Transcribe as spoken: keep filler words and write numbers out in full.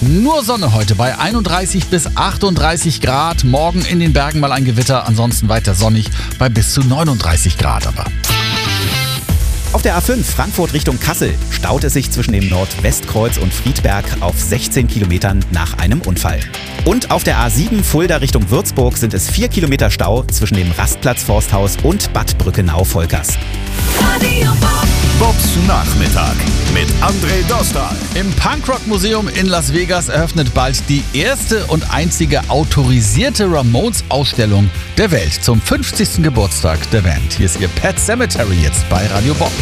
Nur Sonne heute bei einunddreißig bis achtunddreißig Grad. Morgen in den Bergen mal ein Gewitter, ansonsten weiter sonnig bei bis zu neununddreißig Grad aber. Auf der A fünf Frankfurt Richtung Kassel staut es sich zwischen dem Nordwestkreuz und Friedberg auf sechzehn Kilometern nach einem Unfall. Und auf der A sieben Fulda Richtung Würzburg sind es vier Kilometer Stau zwischen dem Rastplatz Forsthaus und Bad Brückenau-Volkers. Bobs Nachmittag mit André Dostal. Im Punkrock-Museum in Las Vegas eröffnet bald die erste und einzige autorisierte Ramones-Ausstellung der Welt zum fünfzigsten Geburtstag der Band. Hier ist ihr Pet Sematary jetzt bei Radio Bob.